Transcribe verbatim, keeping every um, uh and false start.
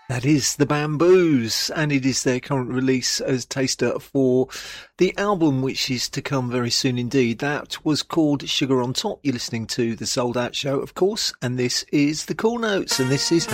That is the Bamboos, and it is their current release as taster for the album, which is to come very soon indeed. That was called Sugar on Top. You're listening to The Souled Out Show, of course, and this is The Cool Notes, and this is